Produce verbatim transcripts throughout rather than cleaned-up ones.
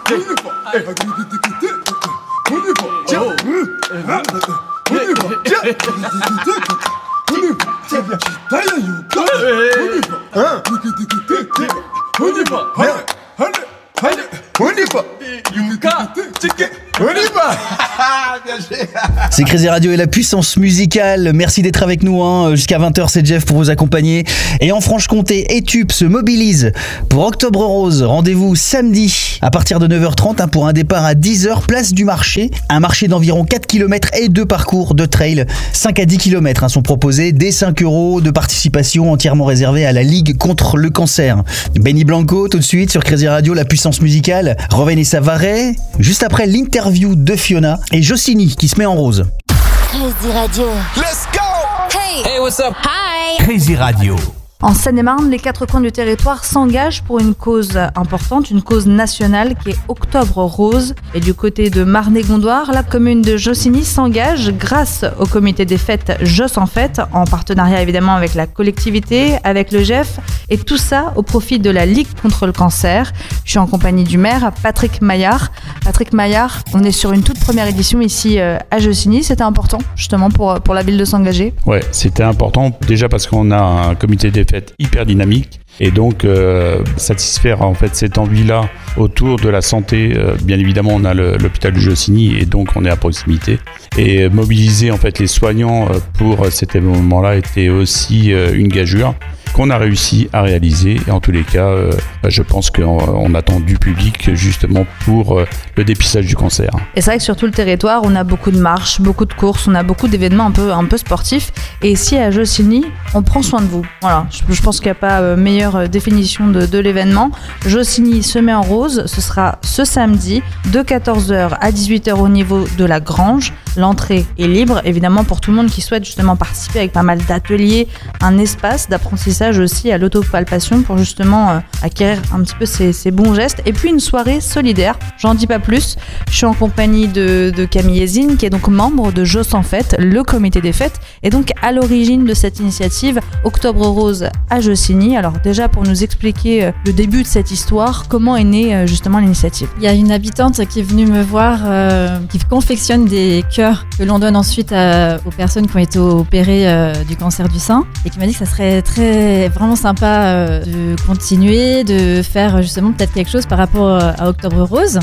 C'est Crazy Radio et la puissance musicale. Merci d'être avec nous hein. Jusqu'à vingt heures, c'est Jeff pour vous accompagner. Et en Franche-Comté, Etup se mobilise pour Octobre Rose. Rendez-vous samedi à partir de neuf heures trente hein, pour un départ à dix heures, place du marché. Un marché d'environ quatre kilomètres et deux parcours de trail. cinq à dix kilomètres hein, sont proposés. Des cinq euros de participation entièrement réservée à la Ligue contre le cancer. Benny Blanco tout de suite sur Crazy Radio, la puissance musicale. Roven et Savaret, juste après l'interview de Fiona et Jocelyne qui se met en rose. Crazy Radio. Let's go! Hey! Hey, what's up? Hi! Crazy Radio. En Seine-et-Marne, les quatre coins du territoire s'engagent pour une cause importante, une cause nationale qui est Octobre Rose. Et du côté de Marne-et-Gondoire, la commune de Jossigny s'engage grâce au comité des fêtes Joss en Fête, en partenariat évidemment avec la collectivité, avec le G E F, et tout ça au profit de la Ligue contre le cancer. Je suis en compagnie du maire, Patrick Maillard. Patrick Maillard, on est sur une toute première édition ici à Jossigny. C'était important justement pour, pour la ville de s'engager? Ouais, c'était important déjà parce qu'on a un comité des fêtes hyper dynamique et donc euh, satisfaire en fait cette envie-là autour de la santé. Euh, bien évidemment, on a le, l'hôpital de Jossigny et donc on est à proximité. Et mobiliser en fait les soignants pour cet événement-là était aussi euh, une gageure qu'on a réussi à réaliser. Et en tous les cas, euh, je pense qu'on on attend du public justement pour euh, le dépistage du cancer. Et c'est vrai que sur tout le territoire, on a beaucoup de marches, beaucoup de courses, on a beaucoup d'événements un peu, un peu sportifs. Et ici à Jossigny, on prend soin de vous. Voilà, je, je pense qu'il n'y a pas euh, meilleure définition de, de l'événement. Jossigny se met en rose, ce sera ce samedi de quatorze heures à dix-huit heures au niveau de la Grange. L'entrée est libre, évidemment pour tout le monde qui souhaite justement participer, avec pas mal d'ateliers, un espace d'apprentissage aussi à l'autopalpation pour justement euh, acquérir un petit peu ces, ces bons gestes. Et puis une soirée solidaire, j'en dis pas plus. Je suis en compagnie de, de Camille Ezine, qui est donc membre de Joss en Fête, le comité des fêtes, et donc à l'origine de cette initiative Octobre Rose à Jossigny. Alors déjà pour nous expliquer euh, le début de cette histoire, comment est née euh, justement l'initiative? Il y a une habitante qui est venue me voir, euh, qui confectionne des cœurs que l'on donne ensuite à, aux personnes qui ont été opérées euh, du cancer du sein, et qui m'a dit que ça serait très vraiment sympa euh, de continuer, de faire justement peut-être quelque chose par rapport à Octobre Rose.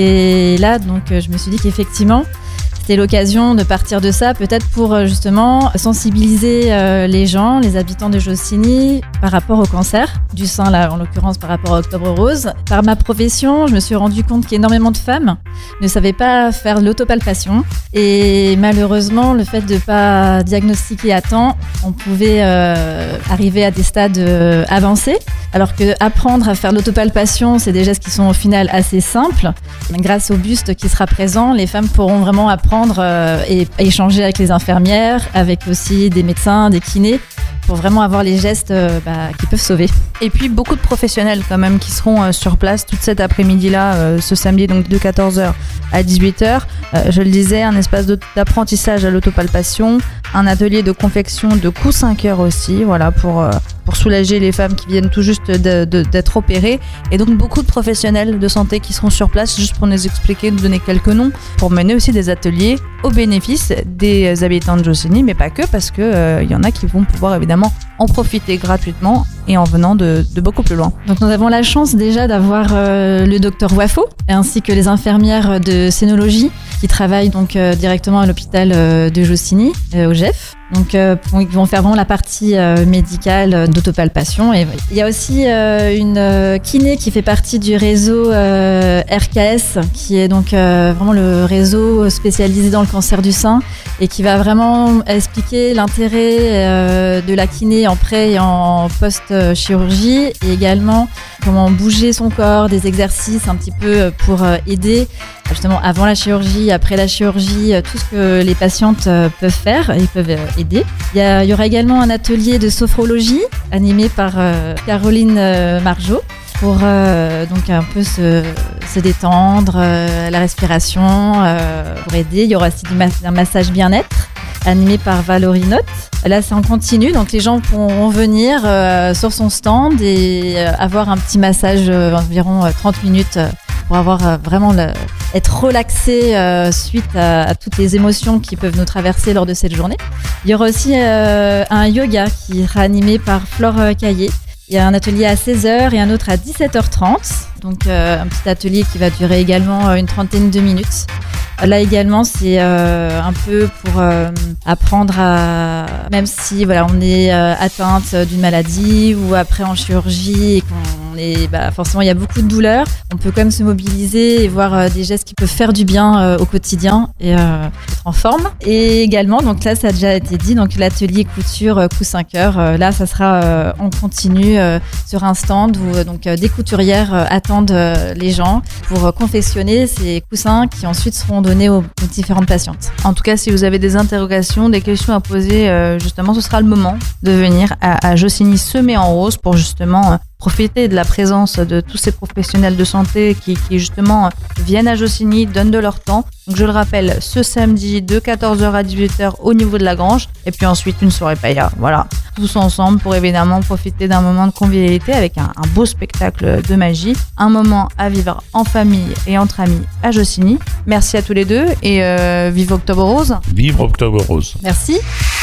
Et là donc je me suis dit qu'effectivement c'était l'occasion de partir de ça, peut-être pour justement sensibiliser euh, les gens, les habitants de Jossigny par rapport au cancer du sein, là en l'occurrence par rapport à Octobre Rose. Par ma profession, je me suis rendu compte qu'énormément de femmes ne savaient pas faire l'autopalpation, et malheureusement le fait de ne pas diagnostiquer à temps, on pouvait euh, arriver à des stades euh, avancés, alors que apprendre à faire l'autopalpation, c'est des gestes qui sont au final assez simples. Grâce au buste qui sera présent, les femmes pourront vraiment apprendre et échanger avec les infirmières, avec aussi des médecins, des kinés, pour vraiment avoir les gestes euh, bah, qui peuvent sauver. Et puis beaucoup de professionnels quand même qui seront euh, sur place toute cet après-midi-là, euh, ce samedi, donc de quatorze heures à dix-huit heures. Euh, je le disais, un espace d'apprentissage à l'autopalpation, un atelier de confection de coussins cœur aussi, voilà, pour, euh, pour soulager les femmes qui viennent tout juste de, de, d'être opérées. Et donc beaucoup de professionnels de santé qui seront sur place, juste pour nous expliquer, nous donner quelques noms, pour mener aussi des ateliers au bénéfice des habitants de Jossigny, mais pas que, parce qu'il euh, y en a qui vont pouvoir évidemment en profiter gratuitement et en venant de, de beaucoup plus loin. Donc nous avons la chance déjà d'avoir euh, le docteur Wafo, ainsi que les infirmières de scénologie qui travaillent donc euh, directement à l'hôpital euh, de Jossigny, euh, au G E F. Donc euh, ils vont faire vraiment la partie euh, médicale euh, d'autopalpation. Et il y a aussi euh, une euh, kiné qui fait partie du réseau euh, R K S, qui est donc euh, vraiment le réseau spécialisé dans le cancer du sein, et qui va vraiment expliquer l'intérêt euh, de la kiné en pré et en post-chirurgie, et également comment bouger son corps, des exercices un petit peu pour euh, aider justement avant la chirurgie, après la chirurgie, tout ce que les patientes peuvent faire et peuvent aider. Il y, a, il y aura également un atelier de sophrologie animé par euh, Caroline euh, Margeau pour euh, donc un peu se, se détendre, euh, la respiration, euh, pour aider. Il y aura aussi du mas- un massage bien-être animé par Valérie Note. Là, c'est en continu, donc les gens pourront venir euh, sur son stand et euh, avoir un petit massage euh, environ euh, trente minutes euh, pour avoir euh, vraiment le, être relaxé euh, suite à, à toutes les émotions qui peuvent nous traverser lors de cette journée. Il y aura aussi euh, un yoga qui sera animé par Flore Caillé. Il y a un atelier à seize heures et un autre à dix-sept heures trente. Donc euh, un petit atelier qui va durer également une trentaine de minutes. Là également, c'est euh, un peu pour euh, apprendre à, même si voilà, on est euh, atteinte d'une maladie ou après en chirurgie et qu'on est, bah, forcément il y a beaucoup de douleurs, on peut quand même se mobiliser et voir euh, des gestes qui peuvent faire du bien euh, au quotidien et euh, être en forme. Et également, donc là ça a déjà été dit, donc l'atelier couture euh, coussin cœur, euh, là ça sera euh, en continu euh, sur un stand où euh, donc euh, des couturières euh, attendent euh, les gens pour euh, confectionner ces coussins qui ensuite seront donnés aux, aux différentes patientes. En tout cas, si vous avez des interrogations, des questions à poser, euh, justement, ce sera le moment de venir à, à Jossigny Semé en Rose pour justement euh, profiter de la présence de tous ces professionnels de santé qui, qui justement euh, viennent à Jossigny, donnent de leur temps. Donc je le rappelle, ce samedi de quatorze heures à dix-huit heures au niveau de la Grange et puis ensuite une soirée paella. Voilà, tous ensemble pour évidemment profiter d'un moment de convivialité avec un, un beau spectacle de magie, un moment à vivre en famille et entre amis à Jossigny. Merci à tous les deux et euh, vive Octobre Rose. Vive Octobre Rose. Merci.